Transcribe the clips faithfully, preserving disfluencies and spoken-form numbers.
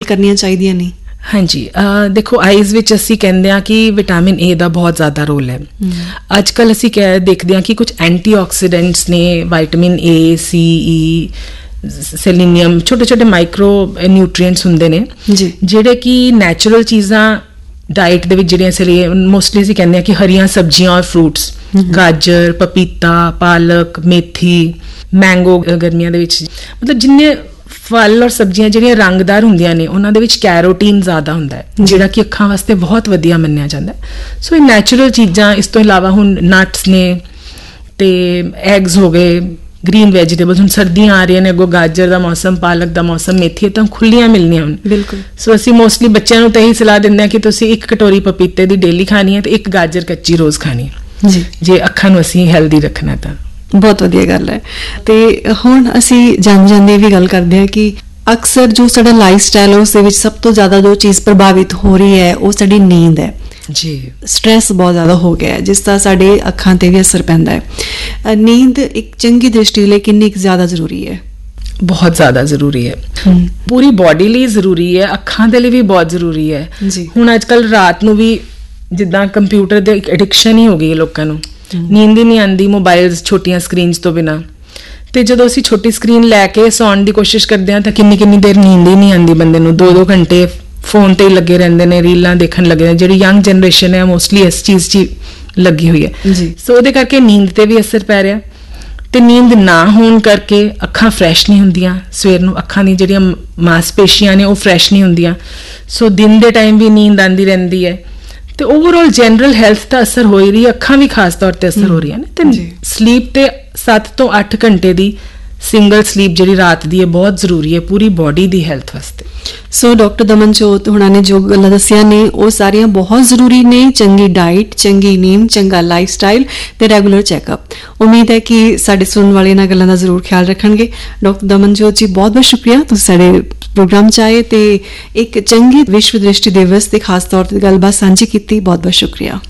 ਕਰਨੀਆਂ ਚਾਹੀਦੀਆਂ ਨੇ? ਹਾਂਜੀ, ਦੇਖੋ ਆਈਜ਼ ਵਿੱਚ ਅਸੀਂ ਕਹਿੰਦੇ ਹਾਂ ਕਿ ਵਿਟਾਮਿਨ ਏ ਦਾ ਬਹੁਤ ਜ਼ਿਆਦਾ ਰੋਲ ਹੈ। ਅੱਜ ਕੱਲ੍ਹ ਅਸੀਂ ਕਹਿ ਦੇਖਦੇ ਹਾਂ ਕਿ ਕੁਝ ਐਂਟੀਆਕਸੀਡੈਂਟਸ ਨੇ, ਵਿਟਾਮਿਨ ਏ, ਸੀ, ਈ, ਸੈਲੀਨੀਅਮ, ਛੋਟੇ ਛੋਟੇ ਮਾਈਕਰੋ ਨਿਊਟਰੀਐਂਟਸ ਹੁੰਦੇ ਨੇ ਜਿਹੜੇ ਕਿ ਨੈਚੁਰਲ ਚੀਜ਼ਾਂ ਡਾਈਟ ਦੇ ਵਿੱਚ ਜਿਹੜੀਆਂ ਅਸੀਂ ਮੋਸਟਲੀ ਅਸੀਂ ਕਹਿੰਦੇ ਹਾਂ ਕਿ ਹਰੀਆਂ ਸਬਜ਼ੀਆਂ ਔਰ ਫਰੂਟਸ, ਗਾਜਰ, ਪਪੀਤਾ, ਪਾਲਕ, ਮੇਥੀ, ਮੈਂਗੋ ਗਰਮੀਆਂ ਦੇ ਵਿੱਚ, ਮਤਲਬ ਜਿੰਨੇ ਫਲ ਔਰ ਸਬਜ਼ੀਆਂ ਜਿਹੜੀਆਂ ਰੰਗਦਾਰ ਹੁੰਦੀਆਂ ਨੇ ਉਹਨਾਂ ਦੇ ਵਿੱਚ ਕੈਰੋਟੀਨ ਜ਼ਿਆਦਾ ਹੁੰਦਾ ਹੈ ਜਿਹੜਾ ਕਿ ਅੱਖਾਂ ਵਾਸਤੇ ਬਹੁਤ ਵਧੀਆ ਮੰਨਿਆ ਜਾਂਦਾ ਹੈ। ਸੋ ਇਹ ਨੈਚੁਰਲ ਚੀਜ਼ਾਂ, ਇਸ ਤੋਂ ਇਲਾਵਾ ਹੁਣ ਨਟਸ ਨੇ ਤੇ ਐਗਸ ਹੋ ਗਏ, ਗ੍ਰੀਨ ਵੈਜੀਟੇਬਲਸ, ਹੁਣ ਸਰਦੀਆਂ ਆ ਰਹੀਆਂ ਨੇ, ਅੱਗੋਂ ਗਾਜਰ ਦਾ ਮੌਸਮ, ਪਾਲਕ ਦਾ ਮੌਸਮ, ਮੇਥੀ ਤਾਂ ਖੁੱਲੀਆਂ ਮਿਲਣੀਆਂ ਹੁਣ। ਬਿਲਕੁਲ। ਸੋ ਅਸੀਂ ਮੋਸਟਲੀ ਬੱਚਿਆਂ ਨੂੰ ਤਾਂ ਇਹੀ ਸਲਾਹ ਦਿੰਦੇ ਹਾਂ ਕਿ ਤੁਸੀਂ ਇੱਕ ਕਟੋਰੀ ਪਪੀਤੇ ਦੀ ਡੇਲੀ ਖਾਣੀ ਹੈ ਤੇ ਇੱਕ ਗਾਜਰ ਕੱਚੀ ਰੋਜ਼ ਖਾਣੀ ਹੈ ਜੀ, ਜੇ ਅੱਖਾਂ ਨੂੰ ਅਸੀਂ ਹੈਲਦੀ ਰੱਖਣਾ ਤਾਂ। ਬਹੁਤ ਵਧੀਆ ਗੱਲ ਹੈ। ਤੇ ਹੁਣ ਅਸੀਂ ਜਾਣ ਜਾਂਦੇ ਵੀ ਗੱਲ ਕਰਦੇ ਹਾਂ ਕਿ ਅਕਸਰ ਜੋ ਸਾਡਾ ਲਾਈਫ ਸਟਾਈਲ ਹੈ ਉਸ ਦੇ ਵਿੱਚ ਸਭ ਤੋਂ ਜ਼ਿਆਦਾ ਜੋ ਚੀਜ਼ ਪ੍ਰਭਾਵਿਤ ਹੋ ਰਹੀ ਹੈ ਉਹ ਸਾਡੀ ਨੀਂਦ ਹੈ ਜੀ। ਸਟ੍ਰੈਸ ਬਹੁਤ ਜ਼ਿਆਦਾ ਹੋ ਗਿਆ ਹੈ ਜਿਸ ਦਾ ਸਾਡੇ ਅੱਖਾਂ ਤੇ ਵੀ ਅਸਰ ਪੈਂਦਾ ਹੈ। ਨੀਂਦ ਇੱਕ ਚੰਗੀ ਦ੍ਰਿਸ਼ਟੀ ਲਈ ਕਿੰਨੀ ਕੁ ਜ਼ਿਆਦਾ ਜ਼ਰੂਰੀ ਹੈ? ਬਹੁਤ ਜ਼ਿਆਦਾ ਜ਼ਰੂਰੀ ਹੈ, ਪੂਰੀ ਬੋਡੀ ਲਈ ਜ਼ਰੂਰੀ ਹੈ, ਅੱਖਾਂ ਦੇ ਲਈ ਵੀ ਬਹੁਤ ਜ਼ਰੂਰੀ ਹੈ ਜੀ। ਹੁਣ ਅੱਜ ਕੱਲ੍ਹ ਰਾਤ ਨੂੰ ਵੀ ਜਿੱਦਾਂ ਕੰਪਿਊਟਰ ਦੇ ਐਡਿਕਸ਼ਨ ਹੀ ਹੋ ਗਈ ਹੈ ਲੋਕਾਂ ਨੂੰ, ਨੀਂਦ ਹੀ ਨਹੀਂ ਆਉਂਦੀ ਮੋਬਾਈਲਸ, ਛੋਟੀਆਂ ਸਕਰੀਨਸ ਤੋਂ ਬਿਨਾਂ। ਤੇ ਜਦੋਂ ਅਸੀਂ ਛੋਟੀ ਸਕਰੀਨ ਲੈ ਕੇ ਸੌਣ ਦੀ ਕੋਸ਼ਿਸ਼ ਕਰਦੇ ਹਾਂ ਤਾਂ ਕਿੰਨੀ ਕਿੰਨੀ ਦੇਰ ਨੀਂਦ ਹੀ ਨਹੀਂ ਆਉਂਦੀ ਬੰਦੇ ਨੂੰ, ਦੋ ਦੋ ਘੰਟੇ ਫੋਨ ਤੇ ਹੀ ਲੱਗੇ ਰਹਿੰਦੇ ਨੇ, ਰੀਲਾਂ ਦੇਖਣ ਲੱਗੇ ਨੇ। ਜਿਹੜੀ ਯੰਗ ਜਨਰੇਸ਼ਨ ਹੈ ਮੋਸਟਲੀ ਇਸ ਚੀਜ਼ 'ਚ ਲੱਗੀ ਹੋਈ ਹੈ ਜੀ। ਸੋ ਉਹਦੇ ਕਰਕੇ ਨੀਂਦ ਤੇ ਵੀ ਅਸਰ ਪੈ ਰਿਹਾ ਤੇ ਨੀਂਦ ਨਾ ਹੋਣ ਕਰਕੇ ਅੱਖਾਂ ਫਰੈਸ਼ ਨਹੀਂ ਹੁੰਦੀਆਂ, ਸਵੇਰ ਨੂੰ ਅੱਖਾਂ ਦੀਆਂ ਜਿਹੜੀਆਂ ਮਾਸਪੇਸ਼ੀਆਂ ਨੇ ਉਹ ਫਰੈਸ਼ ਨਹੀਂ ਹੁੰਦੀਆਂ। ਸੋ ਦਿਨ ਦੇ ਟਾਈਮ ਵੀ ਨੀਂਦ ਆਉਂਦੀ ਰਹਿੰਦੀ ਹੈ ਤੇ ਓਵਰਆਲ ਜਨਰਲ ਹੈਲਥ ਦਾ ਅਸਰ ਹੋ ਹੀ ਰਹੀ ਹੈ, ਅੱਖਾਂ ਵੀ ਖਾਸ ਤੌਰ ਤੇ ਅਸਰ ਹੋ ਰਹੀਆਂ ਨੇ। ਤੇ ਸਲੀਪ ਤੇ ਸੱਤ ਤੋਂ ਅੱਠ ਘੰਟੇ ਦੀ ਸਿੰਗਲ ਸਲੀਪ ਜਿਹੜੀ ਰਾਤ ਦੀ ਹੈ ਬਹੁਤ ਜ਼ਰੂਰੀ ਹੈ ਪੂਰੀ ਬੋਡੀ ਦੀ ਹੈਲਥ ਵਾਸਤੇ। ਸੋ ਡਾਕਟਰ ਦਮਨਜੋਤ ਹੁਣਾਂ ਨੇ ਜੋ ਗੱਲਾਂ ਦੱਸੀਆਂ ਨੇ ਉਹ ਸਾਰੀਆਂ ਬਹੁਤ ਜ਼ਰੂਰੀ ਨੇ। ਚੰਗੀ ਡਾਈਟ, ਚੰਗੀ ਨੀਂਦ, ਚੰਗਾ ਲਾਈਫ ਸਟਾਈਲ ਤੇ ਰੈਗੂਲਰ ਚੈੱਕਅਪ। ਉਮੀਦ ਹੈ ਕਿ ਸਾਡੇ ਸੁਣਨ ਵਾਲੇ ਇਹਨਾਂ ਗੱਲਾਂ ਦਾ ਜ਼ਰੂਰ ਖਿਆਲ ਰੱਖਣਗੇ। ਡਾਕਟਰ ਦਮਨਜੋਤ ਜੀ ਬਹੁਤ ਬਹੁਤ ਸ਼ੁਕਰੀਆ ਤੁਸੀਂ ਸਾਡੇ ਪ੍ਰੋਗਰਾਮ 'ਚ ਆਏ ਤੇ ਇੱਕ ਚੰਗੀ ਵਿਸ਼ਵ ਦ੍ਰਿਸ਼ਟੀ ਦਿਵਸ ਤੇ ਖਾਸ ਤੌਰ ਤੇ ਗੱਲਬਾਤ ਸਾਂਝੀ ਕੀਤੀ। ਬਹੁਤ ਬਹੁਤ ਸ਼ੁਕਰੀਆ।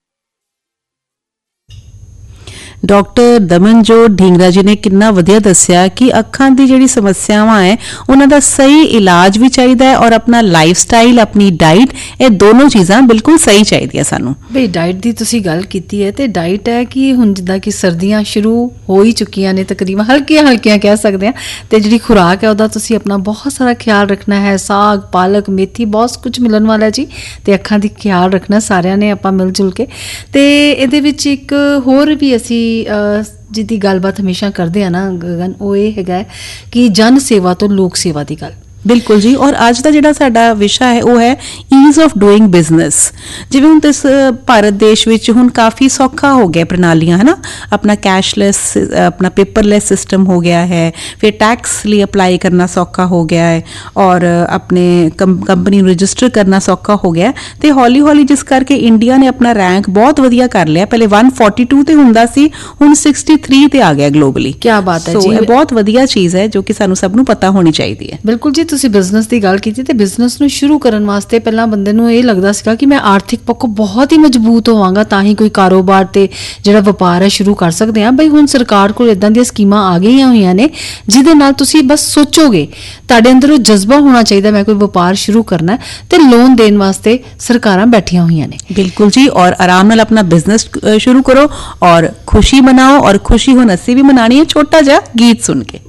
ਡਾਕਟਰ ਦਮਨਜੋਤ ਢੀਂਗਰਾ ਜੀ ਨੇ ਕਿੰਨਾ ਵਧੀਆ ਦੱਸਿਆ ਕਿ ਅੱਖਾਂ ਦੀ ਜਿਹੜੀ ਸਮੱਸਿਆਵਾਂ ਹੈ ਉਹਨਾਂ ਦਾ ਸਹੀ ਇਲਾਜ ਵੀ ਚਾਹੀਦਾ ਹੈ ਔਰ ਆਪਣਾ ਲਾਈਫ ਸਟਾਈਲ, ਆਪਣੀ ਡਾਈਟ, ਇਹ ਦੋਨੋਂ ਚੀਜ਼ਾਂ ਬਿਲਕੁਲ ਸਹੀ ਚਾਹੀਦੀਆਂ ਸਾਨੂੰ। ਬਈ ਡਾਈਟ ਦੀ ਤੁਸੀਂ ਗੱਲ ਕੀਤੀ ਹੈ ਤੇ ਡਾਈਟ ਹੈ ਕਿ ਹੁਣ ਜਿੱਦਾਂ ਕਿ ਸਰਦੀਆਂ ਸ਼ੁਰੂ ਹੋ ਹੀ ਚੁੱਕੀਆਂ ਨੇ ਤਕਰੀਬਨ, ਹਲਕੀਆਂ ਹਲਕੀਆਂ ਕਹਿ ਸਕਦੇ ਹਾਂ, ਤੇ ਜਿਹੜੀ ਖੁਰਾਕ ਹੈ ਉਹਦਾ ਤੁਸੀਂ ਆਪਣਾ ਬਹੁਤ ਸਾਰਾ ਖਿਆਲ ਰੱਖਣਾ ਹੈ। ਸਾਗ, ਪਾਲਕ, ਮੇਥੀ, ਬਹੁਤ ਕੁਝ ਮਿਲਣ ਵਾਲਾ ਜੀ ਤੇ ਅੱਖਾਂ ਦੀ ਖਿਆਲ ਰੱਖਣਾ ਸਾਰਿਆਂ ਨੇ ਆਪਾਂ ਮਿਲ ਜੁਲ ਕੇ। ਤੇ ਇਹਦੇ ਵਿੱਚ ਇੱਕ ਹੋਰ ਵੀ ਅਸੀਂ ਜਿਹਦੀ ਗੱਲਬਾਤ ਹਮੇਸ਼ਾ ਕਰਦੇ ਆ ਨਾ ਗਗਨ, ਉਹ ਇਹ ਹੈਗਾ ਕਿ ਜਨ ਸੇਵਾ ਤੋਂ ਲੋਕ ਸੇਵਾ ਦੀ ਗੱਲ। ਬਿਲਕੁਲ ਜੀ। ਔਰ ਅੱਜ ਦਾ ਜਿਹੜਾ ਸਾਡਾ ਵਿਸ਼ਾ ਹੈ ਉਹ ਹੈ ਈਜ਼ ਆਫ ਡੂਇੰਗ ਬਿਜ਼ਨਸ। ਜਿਵੇਂ ਹੁਣ ਇਸ ਭਾਰਤ ਦੇਸ਼ ਵਿੱਚ ਹੁਣ ਕਾਫੀ ਸੌਖਾ ਹੋ ਗਿਆ ਪ੍ਰਣਾਲੀਆਂ, ਹੈ ਨਾ, ਆਪਣਾ ਕੈਸ਼ਲੈਸ, ਆਪਣਾ ਪੇਪਰਲੈਸ ਸਿਸਟਮ ਹੋ ਗਿਆ ਹੈ, ਫਿਰ ਟੈਕਸ ਲਈ ਅਪਲਾਈ ਕਰਨਾ ਸੌਖਾ ਹੋ ਗਿਆ ਹੈ ਔਰ ਆਪਣੇ ਕੰਪਨੀ ਨੂੰ ਰਜਿਸਟਰ ਕਰਨਾ ਸੌਖਾ ਹੋ ਗਿਆ। ਤੇ ਹੌਲੀ ਹੌਲੀ ਜਿਸ ਕਰਕੇ ਇੰਡੀਆ ਨੇ ਆਪਣਾ ਰੈਂਕ ਬਹੁਤ ਵਧੀਆ ਕਰ ਲਿਆ। ਪਹਿਲੇ ਇੱਕ ਸੌ ਬਤਾਲੀ ਤੇ ਹੁੰਦਾ ਸੀ, ਹੁਣ तिरसठ ਤੇ ਆ ਗਿਆ ਗਲੋਬਲੀ। ਕੀ ਬਾਤ ਹੈ ਜੀ, ਇਹ ਬਹੁਤ ਵਧੀਆ ਚੀਜ਼ ਹੈ ਜੋ ਕਿ ਸਾਨੂੰ ਸਭ ਨੂੰ ਪਤਾ ਹੋਣੀ ਚਾਹੀਦੀ ਹੈ। ਬਿਲਕੁਲ ਜੀ। ਤੁਸੀਂ ਬਿਜ਼ਨਸ ਦੀ ਗੱਲ ਕੀਤੀ ਤੇ ਬਿਜ਼ਨਸ ਨੂੰ ਸ਼ੁਰੂ ਕਰਨ ਵਾਸਤੇ ਪਹਿਲਾਂ ਬੰਦੇ ਨੂੰ ਇਹ ਲੱਗਦਾ ਸੀਗਾ ਕਿ ਮੈਂ ਆਰਥਿਕ ਪੱਖੋਂ ਬਹੁਤ ਹੀ ਮਜ਼ਬੂਤ ਹੋਵਾਂਗਾ ਤਾਂ ਹੀ ਕੋਈ ਕਾਰੋਬਾਰ ਤੇ ਜਿਹੜਾ ਵਪਾਰ ਹੈ ਸ਼ੁਰੂ ਕਰ ਸਕਦੇ ਹਾਂ। ਬਈ ਹੁਣ ਸਰਕਾਰ ਕੋਲ ਇਦਾਂ ਦੀਆਂ ਸਕੀਮਾਂ ਆ ਗਈਆਂ ਹੋਈਆਂ ਨੇ ਜਿਹਦੇ ਨਾਲ ਤੁਸੀਂ ਬਸ ਸੋਚੋਗੇ, ਤੁਹਾਡੇ ਅੰਦਰ ਉਹ ਜਜ਼ਬਾ ਹੋਣਾ ਚਾਹੀਦਾ ਮੈਂ ਕੋਈ ਵਪਾਰ ਸ਼ੁਰੂ ਕਰਨਾ, ਤੇ ਲੋਨ ਦੇਣ ਵਾਸਤੇ ਸਰਕਾਰਾਂ ਬੈਠੀਆਂ ਹੋਈਆਂ ਨੇ। ਬਿਲਕੁਲ ਜੀ। ਔਰ ਆਰਾਮ ਨਾਲ ਆਪਣਾ ਬਿਜ਼ਨਸ ਸ਼ੁਰੂ ਕਰੋ ਔਰ ਖੁਸ਼ੀ ਮਨਾਓ। ਔਰ ਖੁਸ਼ੀ ਹੁਣ ਅਸੀਂ ਵੀ ਮਨਾਣੀ ਹੈ ਛੋਟਾ ਜਿਹਾ ਗੀਤ ਸੁਣ ਕੇ।